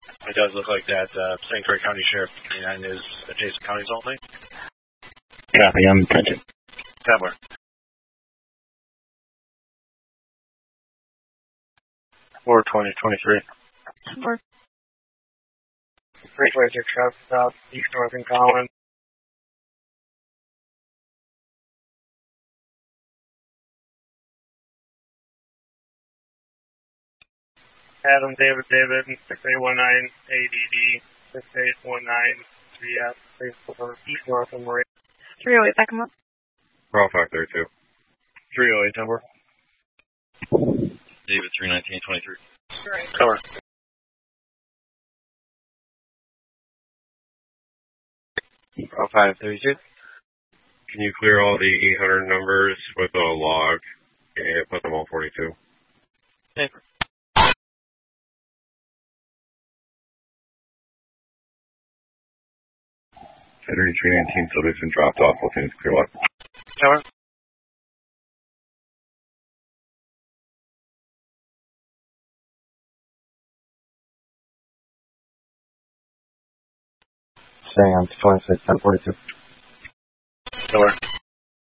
It does look like that Sanctuary County Sheriff K9 is adjacent counties only. Copy, I'm attention. Tabler. 4/20/23. 326 traffic stop, east north in Collins. Adam David 6819 ADD 6819 3F, please over east north in Maria. 308, back him up. Raw 532. 308, number. David 319-23. Cover. Raw 532. Can you clear all the 800 numbers with a log and put them on 42? Paper. Federal 319 still has been dropped off. We'll finish clear log. Cover. Staying on 26, 1042. Cover.